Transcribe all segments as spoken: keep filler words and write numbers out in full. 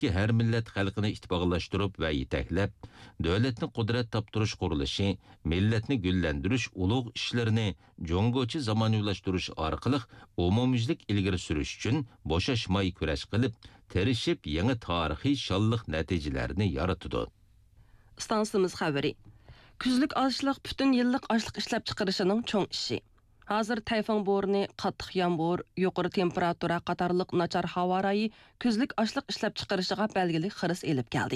ki her millet xalqini ittifoqlashtirib va yetaklab, davlatni qudrat toptirish qurilishi, millatni gullantirish ulug' ishlarini jongochi zamoniylashtirish orqali umumyuzlik ilgari surish uchun bo'shashmay kurash qilib, tirishib yangi tarixiy shonliq natijalarni yaratadi. Stansimiz xabari. Kuzlik ochliq butun yillik ochliq ishlab chiqarishining cho'ng ishi. Hozir tayfun bo'rni, qattiq yomg'ir, yuqori temperatura qatorliq nachar havo rayi kuzlik ochliq ishlab chiqarishiga belgilik xiris elib keldi.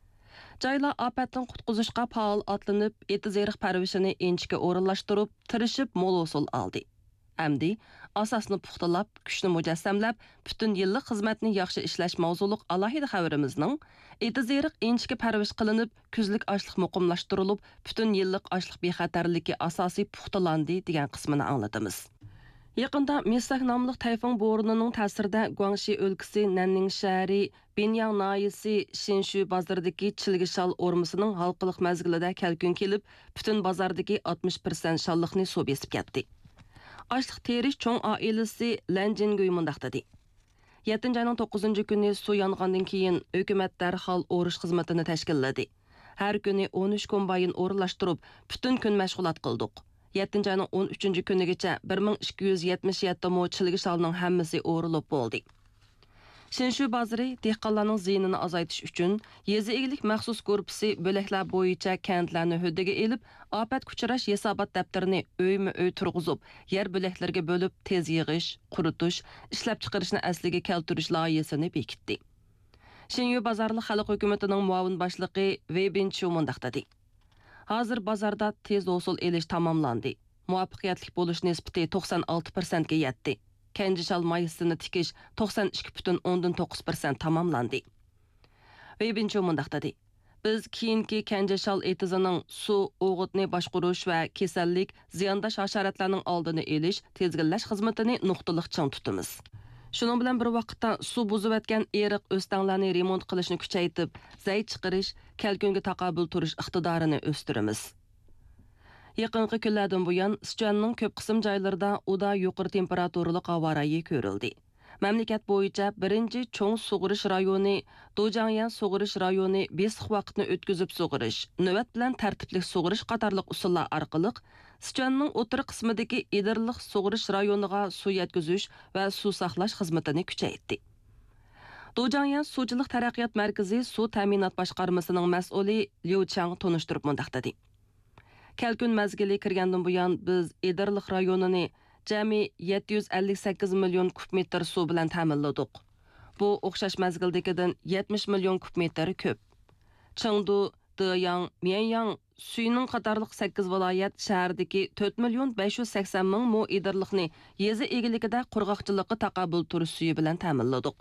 Joylar ofatdan qutqizishga faol atlanib, eti-zeriq parvishini enchikka o'rinlashtirib, tirishib mo'l usul oldi. Amdi asosni puxtalab, kuchni mujassamlab, butun yillik xizmatni yaxshi ishlash mavzuliq alohida xabarimizning eti-zeriq enchikka parvish qilinib, kuzlik ochliq muqimlashtirilib, butun yillik ochliq bexatarligi asosiy puxtalandi degan qismini anglatamiz. Yaqında Misak nomli tayfun bo'ronining ta'sirida Guangxi o'lkasi Nanning shahri Binyang noyisi Shinshu bozoridagi Chilgishal o'rmisining halqiliq mazgilida kalkun kelib, butun bozordagi oltmish foiz shonliqni suv besib ketdi. Açlıq teriş çoğ ailesi Lanjingui mundaq dedi. yettinchi ayning to'qqizinchi kuni suv yongandan keyin hukumat darhol o'rish xizmatini tashkilladi. Har kuni o'n uch kombayn o'rinlashtirib, butun kun mashg'ulot qildik. yettinchi ayning o'n uchinchi kunigacha bir ming ikki yuz yetmish yetti mo Chilgishalning hammasi o'rilib bo'ldi. Shinshu bozori dehqonlarning ziynini azaytish uchun yezi egilik maxsus korpusi bo'laklar bo'yicha kentlarni huddiga elib, ofat kuchirash hisobot daftarini uyma-uy turg'izib, yer bo'laklarga bo'lib tez yig'ish, quritish, ishlab chiqarishni asliga keltirish loyihasini bekitdi. Shinyu bozorli xalq hukumatining muavin boshlig'i Wei Binchu mundaq dedi. Hozir bozorda tez usul elish tamomlandi. Muvaffaqiyatli bo'lish nisbati to'qson olti foiz ga yetdi. Kenjishal mayısını tikish to'qson ikki butun o'ndan to'qqiz foiz tamamlandi. Webincho mundaq dedi. Biz keyingi Kenjishal etizining suv o'g'itni boshqarish va kasallik, ziyondash hasharotlarning oldini olish, tezginlash xizmatini nuqtaliq ching tutamiz. Shuning bilan bir vaqtda suv buzib o'tgan eriq o'stanlarni remont qilishni kuchaytirib, zay chiqarish, kelgunga taqobil turish iqtidorini o'stiramiz. Yaqinqi kunlardan buyon Sichuanning ko'p qism joylarida uda yuqori temperaturali havo rayi ko'rildi. Mamlakat bo'yicha birinchi cho'ng sug'urish rayoni Dojangyan sug'urish rayoni besiq vaqtni o'tkazib sug'urish, navbat bilan tartibli sug'urish qatorliq usullar orqali Sichuanning o'tir qismidagi Edirliq sug'urish rayoniga suv yetkazish va suv saqlash xizmatini kuchaytirdi. Dojangyan suvchilik taraqqiyot markazi suv ta'minot boshqarmasining mas'uli Liu Chang tunishtirib mundaq dedi. Kelkun mazgili kirgandan buyon biz Edirliq rayonini jami yetti yuz ellik sakkiz million kub metr suv bilan ta'minladik. Bu o'xshash mazgildagidan yetmish million kub metr ko'p. Chengdu, Deyang, Mianyang suyning qatorliq sakkiz viloyat shahardagi to'rt million besh yuz sakson ming mo Edirliqni yezi egiligida qurg'oqchilikqa taqobil turish suvi bilan ta'minladik.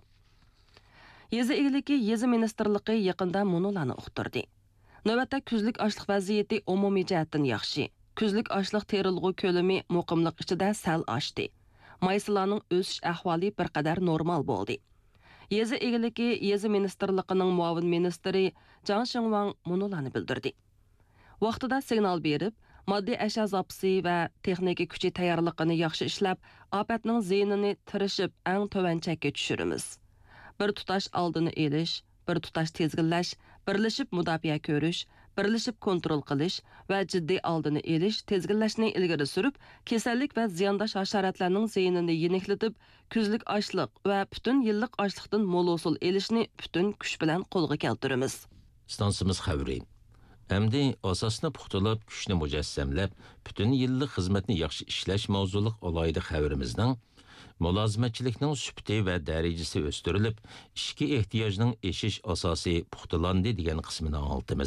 Yezi egiligi yezi ministerligi yaqinda munolarni uqtirdi. Navbatda kuzlik ochliq vaziyati umumiy jihatdan yaxshi. Kuzlik ochliq terilg'u ko'lami muqimlik ichida sal oshdi. Maysalarning o'sish ahvoli bir qadar normal bo'ldi. Yezi egiligi yezi ministerligining muavin ministri Zhang Xinwang munolarni bildirdi. Vaqtida signal berib, moddiy ashyo zapsi va texnika kuchi tayyorligini yaxshi ishlab, ofatning ziynini tirishib, eng to'van chakka tushiramiz. Bir tutash oldini elish, bir tutash tezginlash, birlashib mudofaa ko'rish, birlashib kontrol qilish va jiddiy oldini elish, tezginlashni ilgari surib, kasallik va ziyondash hasharotlarning ziynini yeniklatib, kuzlik ochliq va butun yillik ochliqdan mo'l usul elishni butun kuch bilan qo'lga keltiramiz. Stansimiz xabari. Hamda asosni puxtalab, kuchni mujassamlab, butun yillik xizmatni yaxshi ishlash mavzuliq alohida xabarimizning mulozimatchilikning sufati va darajasi o'stirilib, ishki ehtiyojning eshish asosi puxtalandi degan qismini oltimiz.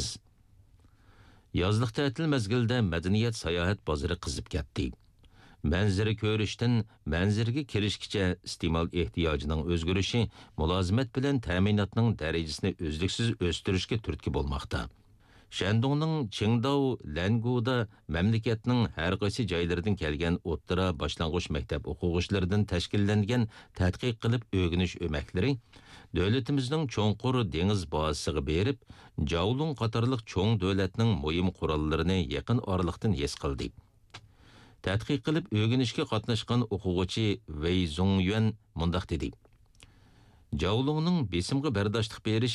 Yozliq ta'til mezgilida madaniyat sayohat bozori qizib ketdi. Manzara ko'rishdan manzaraga kirishgacha iste'mol ehtiyojining o'zgarishi mulozimat bilan ta'minotning darajasini uzluksiz o'stirishga turtki bo'lmoqda. Shandongning Qingdao, Languda mamlakatning har qaysi joylaridan kelgan o'ttira boshlang'ich maktab o'quvchilaridan tashkillangan tadqiq qilib o'rganish o'maklari davlatimizning cho'nqur dengiz bazasiga berib, Javlun qatorliq cho'ng davlatning muhim qurollarini yaqin oraliqdan his qildi. Tadqiq qilib o'rganishga qatnashgan o'quvchi Wei Zongyuan mundaq dedi. Javlunning besimga bardoshlik berish